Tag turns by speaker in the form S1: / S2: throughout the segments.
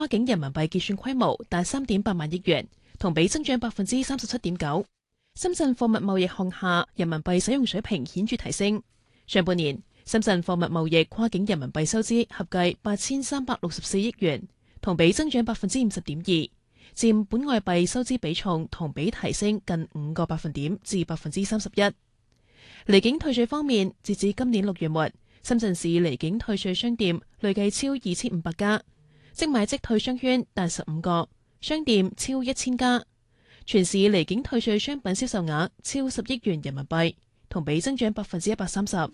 S1: 跨境人民幣結算規模達3.8萬億元，同比增長37.9%。深圳貨物貿易項下人民幣使用水平顯著提升。上半年，深圳貨物貿易跨境人民幣收支合計8364億元，同比增長50.2%，佔本外幣收支比重同比提升近5個百分點至31%。離境退稅方面，截至今年6月末，深圳市離境退稅商店累計超2500家，即買即退商圈達15個，商店超1000家。全市離境退稅商品銷售額超10億元人民幣，同比增長130%。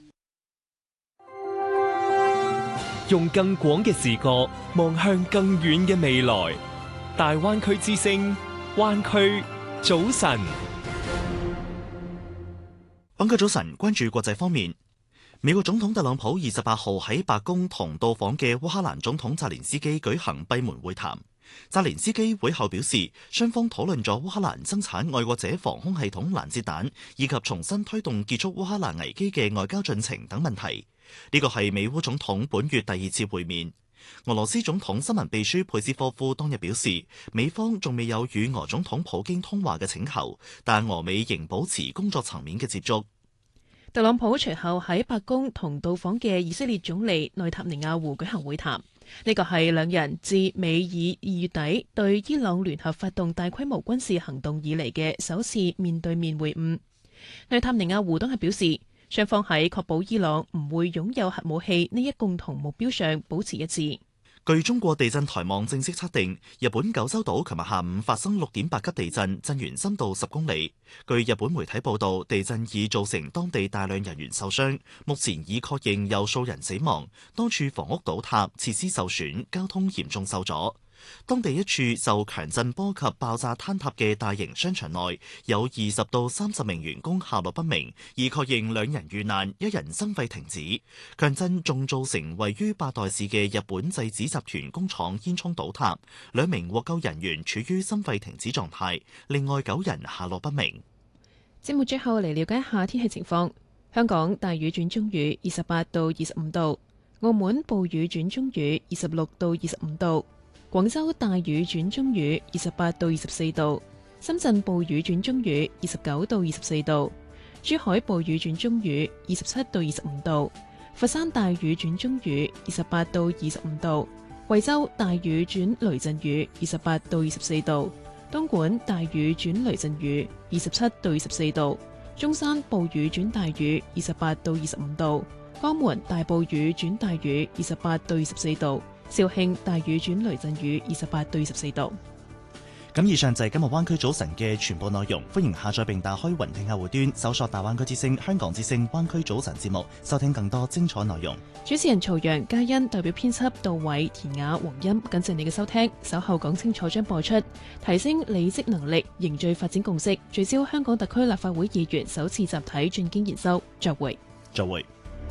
S2: 用更廣嘅視角望向更遠嘅未來，大灣區之聲，灣區早晨。
S3: 灣區早晨，關注國際方面。美國總統特朗普28號喺白宮同到訪嘅烏克蘭總統澤連斯基舉行閉門會談。澤連斯基會後表示，雙方討論咗烏克蘭生產愛國者防空系統攔截彈，以及重新推動結束烏克蘭危機嘅外交進程等問題。呢個係美烏總統本月第2次會面。俄羅斯總統新聞秘書佩斯科夫當日表示，美方仲未有與俄總統普京通話嘅請求，但俄美仍保持工作層面嘅接觸。
S1: 特朗普隨後喺白宮同到訪嘅以色列總理內塔尼亞胡舉行會談。呢個係兩人自美以2月底對伊朗聯合發動大規模軍事行動以嚟嘅首次面對面會晤。內塔尼亞胡當日表示，雙方喺確保伊朗唔會擁有核武器呢一共同目標上保持一致。
S3: 據中國地震台網正式測定，日本九州島琴日下午發生6.8級地震，震源深度10公里。據日本媒體報道，地震已造成當地大量人員受傷，目前已確認有數人死亡，多處房屋倒塌，設施受損，交通嚴重受阻。當地一處受強震波及爆炸坍塌嘅大型商場內，有20到30名員工下落不明，已確認2人遇難，1人生肺停止。強震仲造成位於八代市嘅日本製紙集團工廠煙囪倒塌，2名獲救人員處於心肺停止狀態，另外9人下落不明。
S1: 節目最後嚟了解一下天氣情況。香港大雨轉中雨，28到25度；澳門暴雨轉中雨，26到25度。廣州大雨轉中雨，28到24度；深圳暴雨轉中雨，29到24度；珠海暴雨轉中雨，27到25度；佛山大雨轉中雨，28到25度；惠州大雨轉雷陣雨，28到24度；東莞大雨轉雷陣雨，27到24度；中山暴雨轉大雨，28到25度；江門大暴雨轉大雨，28到24度。肇慶大雨轉雷陣雨，28到24度。
S3: 咁以上就係今日灣區早晨嘅全部內容。歡迎下載並打開雲聽客戶端，搜索大灣區之聲、香港之聲、灣區早晨節目，收聽更多精彩內容。
S1: 主持人曹陽、嘉欣代表編輯杜偉、田雅、黃音，感謝你嘅收聽。稍後講清楚將播出，提升履職能力，凝聚發展共識，聚焦香港特區立法會議員首次集體進京研修。再會。
S3: 再會。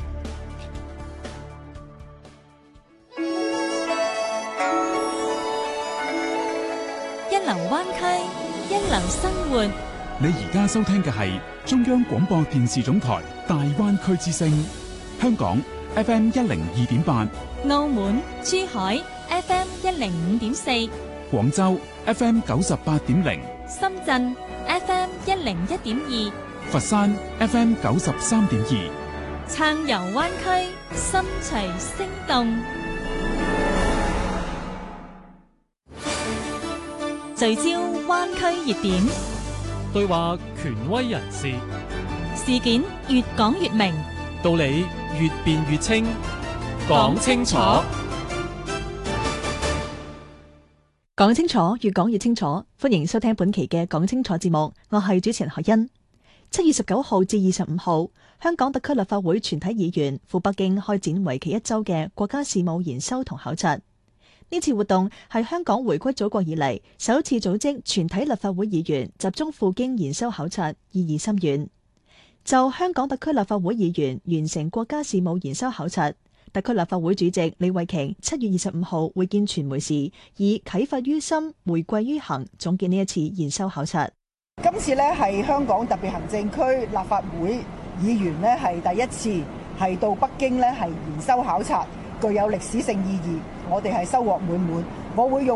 S4: 一流灣區，一流生活。
S5: 你而家收聽嘅係中央廣播電視總台大灣區之聲，香港 FM 102.8，
S4: 澳門、珠海 FM 105.4，
S5: 廣州 FM 98.0，
S4: 深圳 FM 101.2，
S5: 佛山 FM 93.2，
S4: 暢遊灣區，心隨聲動。聚焦灣區熱點，
S6: 對話權威人士，
S4: 事件越講越明，
S6: 道理越辯越清，講清楚，
S7: 講清楚，越講越清楚。歡迎收聽本期嘅講清楚節目，我係主持人何欣。7月19號至25號，香港特區立法會全體議員赴北京開展為期1週嘅國家事務研修同考察。呢次活動係香港回歸祖國以嚟首次組織全體立法會議員集中赴京研修考察，意義深遠。就香港特區立法會議員完成國家事務研修考察，特區立法會主席李慧瓊7月25號會見傳媒時，以啟發於心，回歸於行總結呢一次研修考察。
S8: 今次呢係香港特別行政區立法會議員呢係第一次係到北京呢係研修考察，具有歷史性意義。 我哋係收穫滿滿。我會用